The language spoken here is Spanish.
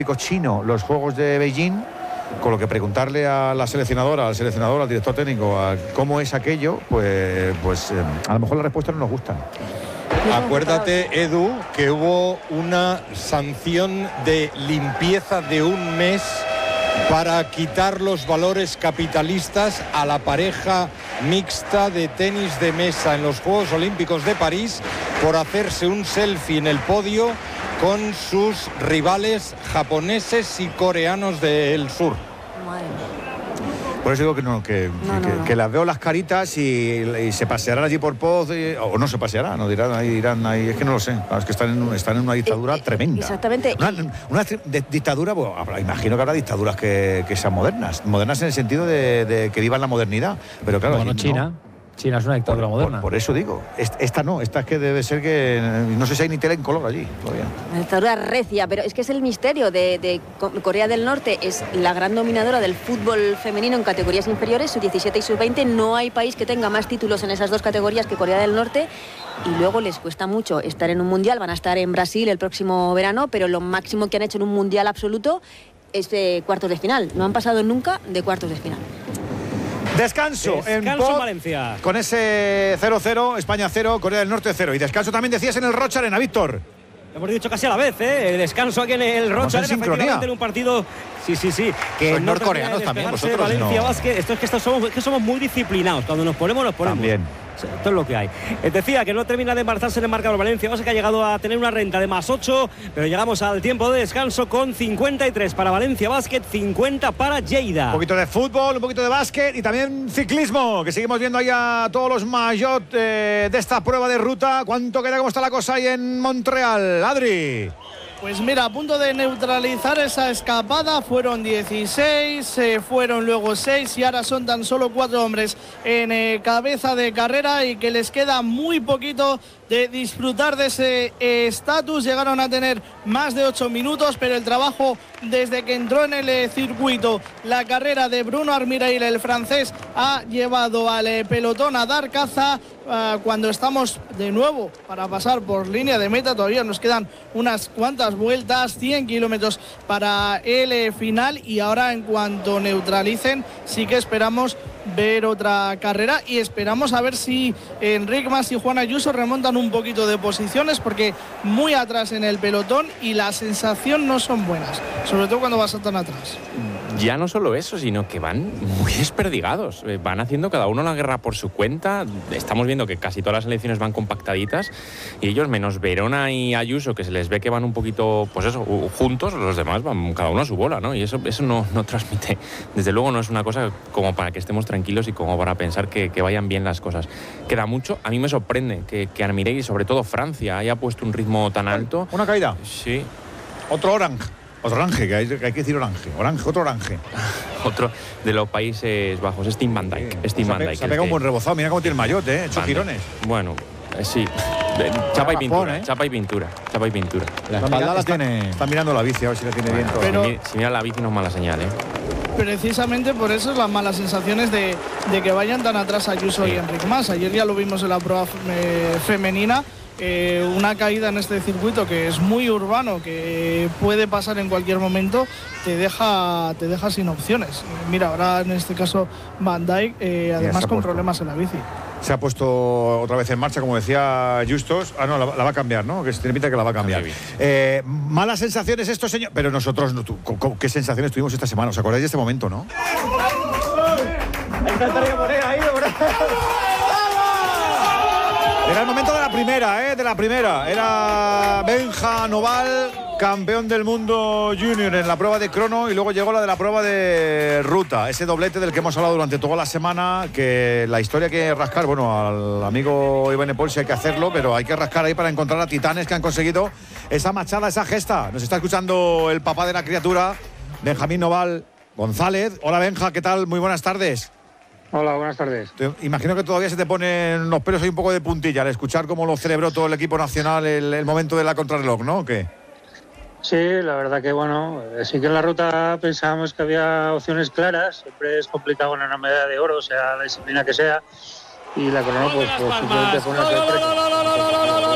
chino los Juegos de Beijing, con lo que preguntarle a la seleccionadora, al seleccionador, al director técnico, a cómo es aquello, pues a lo mejor las respuestas no nos gustan. Acuérdate, Edu, que hubo una sanción de limpieza de un mes para quitar los valores capitalistas a la pareja mixta de tenis de mesa en los Juegos Olímpicos de París por hacerse un selfie en el podio con sus rivales japoneses y coreanos del sur. Madre mía. Por eso digo que las veo las caritas y se pasearán allí por Poz, o no se pasearán, no dirán ahí, es que no lo sé. Es que están en una dictadura tremenda. Exactamente. Una dictadura, bueno, imagino que habrá dictaduras que sean modernas en el sentido de que vivan la modernidad. Pero claro, bueno, China. No. China es una dictadura moderna. Por eso digo, esta es que debe ser que no sé si hay ni tele en color allí todavía. Una dictadura recia, pero es que es el misterio de Corea del Norte. Es la gran dominadora del fútbol femenino en categorías inferiores, sub-17 y sub-20. No hay país que tenga más títulos en esas dos categorías que Corea del Norte. Y luego les cuesta mucho estar en un mundial. Van a estar en Brasil el próximo verano, pero lo máximo que han hecho en un mundial absoluto es de cuartos de final. No han pasado nunca de cuartos de final. Descanso en Valencia. Con ese 0-0, España 0, Corea del Norte 0. Y descanso también decías en el Rocha Arena, Víctor. Lo hemos dicho casi a la vez, ¿eh? El descanso aquí en el Rocha Arena, efectivamente, en un partido. Sí. Que sois norcoreanos también, vosotros. Valencia no. Basket. Esto es que somos muy disciplinados. Cuando nos ponemos. También. Esto es lo que hay. Decía que no termina de embarazarse en el marcador Valencia Basket, que ha llegado a tener una renta de +8, pero llegamos al tiempo de descanso con 53 para Valencia Basket, 50 para Lleida. Un poquito de fútbol, un poquito de básquet y también ciclismo, que seguimos viendo ahí a todos los maillot de esta prueba de ruta. ¿Cuánto queda? ¿Cómo está la cosa ahí en Montreal? Adri. Pues mira, a punto de neutralizar esa escapada, fueron 16, fueron luego 6 y ahora son tan solo 4 hombres en cabeza de carrera y que les queda muy poquito de disfrutar de ese estatus. Llegaron a tener más de 8 minutos, pero el trabajo desde que entró en el circuito, la carrera de Bruno Armirail, el francés, ha llevado al pelotón a dar caza. Cuando estamos de nuevo para pasar por línea de meta, todavía nos quedan unas cuantas vueltas, 100 kilómetros para el final, y ahora en cuanto neutralicen sí que esperamos ver otra carrera y esperamos a ver si Enric Mas y Juan Ayuso remontan un poquito de posiciones, porque muy atrás en el pelotón y la sensación no son buenas, sobre todo cuando vas tan atrás. Ya no solo eso, sino que van muy desperdigados, van haciendo cada uno la guerra por su cuenta. Estamos viendo que casi todas las elecciones van compactaditas y ellos, menos Verona y Ayuso, que se les ve que van un poquito, pues eso, juntos, los demás van cada uno a su bola, ¿no? Y eso no transmite, desde luego no es una cosa como para que estemos tranquilos y como para pensar que vayan bien las cosas. Queda mucho. A mí me sorprende que Armirail y sobre todo Francia haya puesto un ritmo tan alto. ¿Una caída? Sí. Otro orange, que hay que decir otro orange. Otro de los Países Bajos, Stijn Van Dijk. Se ha pegado un buen rebozado, mira cómo tiene el maillot, hecho girones. Bueno, sí. Chapa y pintura. La espalda la tiene. Está mirando la bici, a ver si la tiene bien todo. Pero si mira la bici no es mala señal, Precisamente por eso es las malas sensaciones de que vayan tan atrás Ayuso y Enric Mas. Ayer ya lo vimos en la prueba femenina. Una caída en este circuito que es muy urbano, que puede pasar en cualquier momento, te deja sin opciones. Mira, ahora en este caso Van Dijk, además con problemas en la bici. Se ha puesto otra vez en marcha, como decía Justos. No, la va a cambiar, ¿no? Que se tiene pinta que la va a cambiar. Malas sensaciones esto, señor. Pero nosotros, ¿qué sensaciones tuvimos esta semana? ¿Os acordáis de este momento, no? Era el momento de la primera. Era Benja Noval, campeón del mundo junior en la prueba de crono, y luego llegó la de la prueba de ruta. Ese doblete del que hemos hablado durante toda la semana, que la historia hay que rascar. Bueno, al amigo Iván Paul sí hay que hacerlo, pero hay que rascar ahí para encontrar a titanes que han conseguido esa machada, esa gesta. Nos está escuchando el papá de la criatura, Benjamín Noval González. Hola, Benja, ¿qué tal? Muy buenas tardes. Hola, buenas tardes. Imagino que todavía se te ponen los pelos ahí un poco de puntilla al escuchar cómo lo celebró todo el equipo nacional el momento de la contrarreloj, ¿no? ¿O qué? Sí, la verdad que bueno, sí que en la ruta pensábamos que había opciones claras. Siempre es complicado ganar una medalla de oro, sea la disciplina que sea. Y la crono, pues simplemente fue una sorpresa.